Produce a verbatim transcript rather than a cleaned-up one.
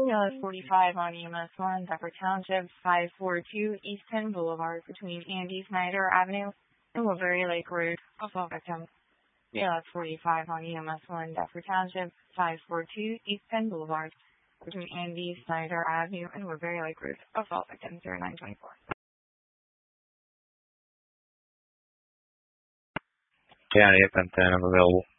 Wheeler forty-five on E M S one, Duffer Township, five forty-two East Penn Boulevard, between Andy Snyder Avenue and Woodbury Lake Road. Assault victim. Wheeler forty-five on E M S one, Duffer Township, five forty-two East Penn Boulevard, between Andy Snyder Avenue and Woodbury Lake Road. Assault victim zero nine two four. Yeah, eight ten ten, I'm available.